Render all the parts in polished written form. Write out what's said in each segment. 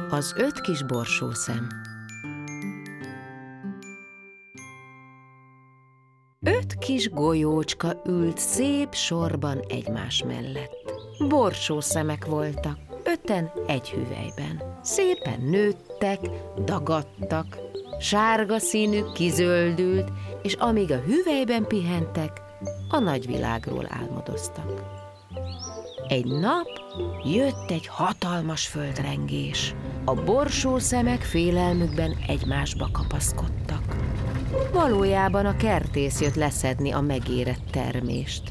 Az 5 kis borsószem. 5 kis golyócska ült szép sorban egymás mellett. Borsószemek voltak, 5-en egy hüvelyben. Szépen nőttek, dagadtak, sárga színük kizöldült, és amíg a hüvelyben pihentek, a nagyvilágról álmodoztak. Egy nap jött egy hatalmas földrengés. A borsószemek félelmükben egymásba kapaszkodtak. Valójában a kertész jött leszedni a megérett termést.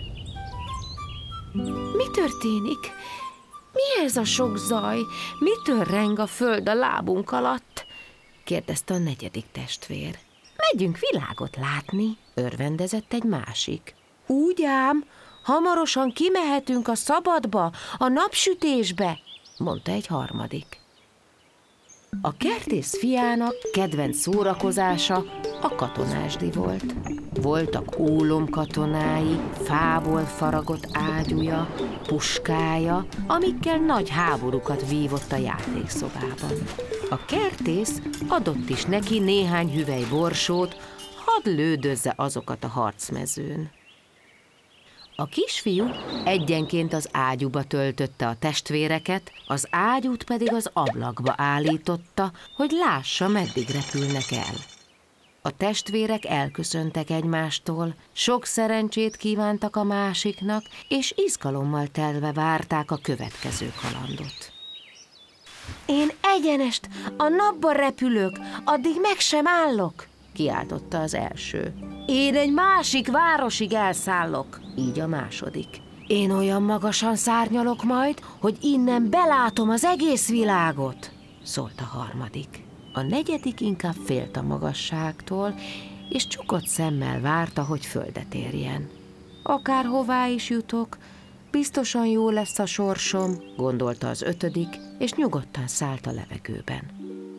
Mi történik? Mi ez a sok zaj? Mitől reng a föld a lábunk alatt? Kérdezte a 4. testvér. Megyünk világot látni, örvendezett egy másik. Úgy ám, hamarosan kimehetünk a szabadba, a napsütésbe, mondta egy harmadik. A kertész fiának kedvenc szórakozása a katonásdi volt. Voltak ólomkatonái, fából faragott ágyúja, puskája, amikkel nagy háborúkat vívott a játékszobában. A kertész adott is neki néhány hüvely borsót, hadd lődözze azokat a harcmezőn. A kisfiú egyenként az ágyúba töltötte a testvéreket, az ágyút pedig az ablakba állította, hogy lássa, meddig repülnek el. A testvérek elköszöntek egymástól, sok szerencsét kívántak a másiknak, és izgalommal telve várták a következő kalandot. Én egyenest a napba repülök, addig meg sem állok, kiáltotta az első. Én egy másik városig elszállok, így a második. Én olyan magasan szárnyalok majd, hogy innen belátom az egész világot, szólt a harmadik. A 4. inkább félt a magasságtól, és csukott szemmel várta, hogy földet érjen. Akárhová is jutok, biztosan jó lesz a sorsom, gondolta az 5., és nyugodtan szállt a levegőben.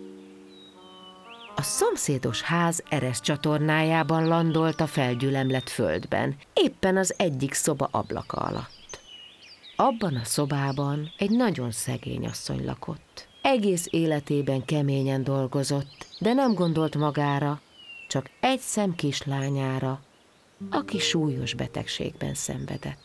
A szomszédos ház ereszcsatornájában landolt a felgyülemlett földben, éppen az egyik szoba ablaka alatt. Abban a szobában egy nagyon szegény asszony lakott. Egész életében keményen dolgozott, de nem gondolt magára, csak egy szem kislányára, aki súlyos betegségben szenvedett.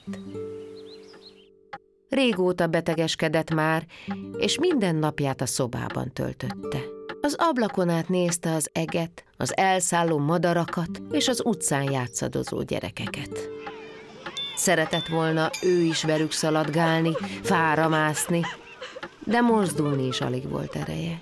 Régóta betegeskedett már, és minden napját a szobában töltötte. Az ablakon át nézte az eget, az elszálló madarakat és az utcán játszadozó gyerekeket. Szeretett volna ő is velük szaladgálni, fára mászni, de mozdulni is alig volt ereje.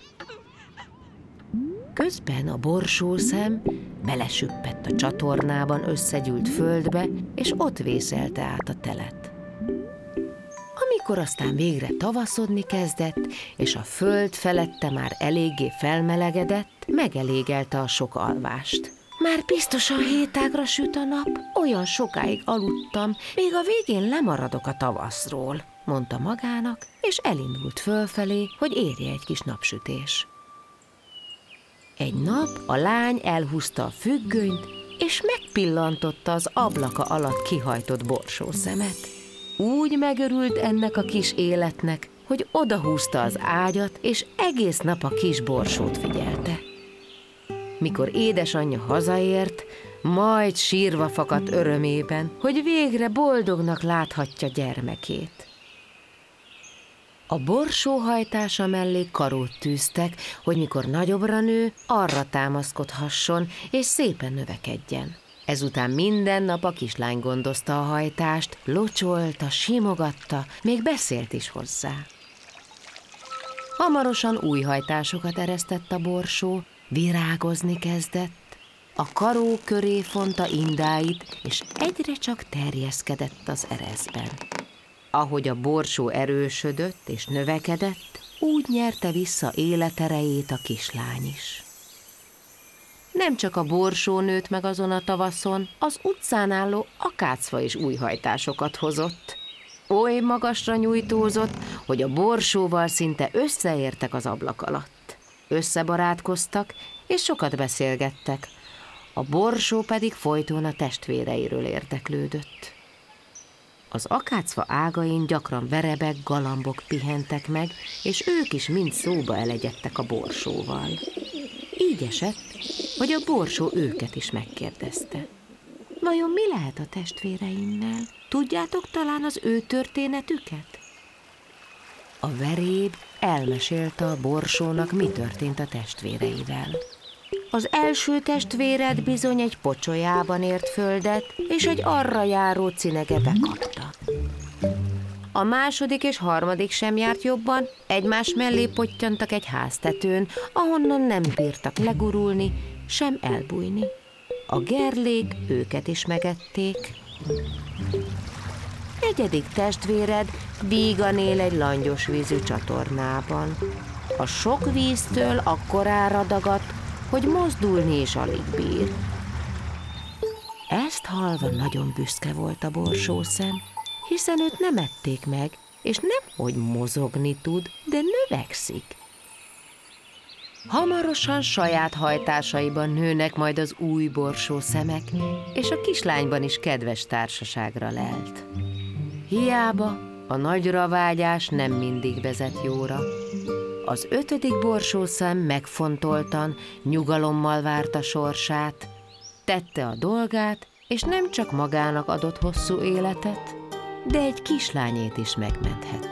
Közben a borsószem belesüppett a csatornában összegyűlt földbe, és ott vészelte át a telet. Amikor aztán végre tavaszodni kezdett, és a föld felette már eléggé felmelegedett, megelégelte a sok alvást. Már biztosan 7 ágra süt a nap, olyan sokáig aludtam, még a végén lemaradok a tavaszról, mondta magának, és elindult fölfelé, hogy érje egy kis napsütés. Egy nap a lány elhúzta a függönyt, és megpillantotta az ablaka alatt kihajtott borsószemet. Úgy megörült ennek a kis életnek, hogy odahúzta az ágyat, és egész nap a kis borsót figyelte. Mikor édesanyja hazaért, majd sírva fakadt örömében, hogy végre boldognak láthatja gyermekét. A borsó hajtása mellé karót tűztek, hogy mikor nagyobbra nő, arra támaszkodhasson, és szépen növekedjen. Ezután minden nap a kislány gondozta a hajtást, locsolta, simogatta, még beszélt is hozzá. Hamarosan új hajtásokat eresztett a borsó, virágozni kezdett, a karó köré fonta indáit, és egyre csak terjeszkedett az ereszben. Ahogy a borsó erősödött és növekedett, úgy nyerte vissza életerejét a kislány is. Nem csak a borsó nőtt meg azon a tavaszon, az utcán álló akácfa is új hajtásokat hozott. Oly magasra nyújtózott, hogy a borsóval szinte összeértek az ablak alatt. Összebarátkoztak, és sokat beszélgettek. A borsó pedig folyton a testvéreiről érdeklődött. Az akácfa ágain gyakran verebek, galambok pihentek meg, és ők is mind szóba elegyedtek a borsóval. Így esett, hogy a borsó őket is megkérdezte. Vajon mi lehet a testvéreimmel? Tudjátok talán az ő történetüket? A veréb elmesélte a borsónak, mi történt a testvéreivel. Az első testvéred bizony egy pocsolyában ért földet, és egy arra járó cinege bekapta. A második és harmadik sem járt jobban, egymás mellé pottyantak egy háztetőn, ahonnan nem bírtak legurulni, sem elbújni. A gerlék őket is megették. Negyedik testvéred vígan él egy langyos vízű csatornában. A sok víztől akkorára dagadt, hogy mozdulni is alig bír. Ezt hallva nagyon büszke volt a borsószem, hiszen őt nem ették meg, és nem hogy mozogni tud, de növekszik. Hamarosan saját hajtásaiban nőnek majd az új borsószemek, és a kislányban is kedves társaságra lelt. Hiába a nagyra vágyás nem mindig vezet jóra. Az 5. borsószem megfontoltan, nyugalommal várta sorsát, tette a dolgát, és nem csak magának adott hosszú életet, de egy kislányét is megmenthette.